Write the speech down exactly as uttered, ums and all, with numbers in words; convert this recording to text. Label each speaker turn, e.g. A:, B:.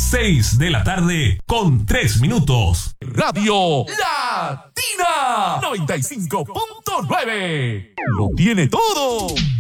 A: seis de la tarde con tres minutos.
B: Radio Latina noventa y cinco punto nueve. Lo tiene todo.